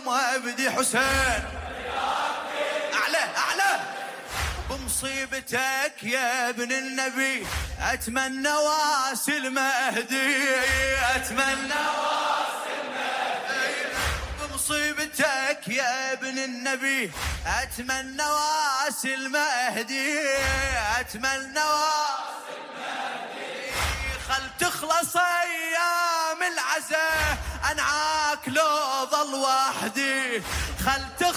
اليوم ابدي حسين. اعلى اعلى. بمصيبتك يا ابن النبي اتمنى واسل مهدي، اتمنى واسل مهدي. بمصيبتك يا ابن النبي اتمنى واسل مهدي، اتمنى واسل مهدي. خل تخلص ايام العزاء انعاك لو ظل وحدي، خل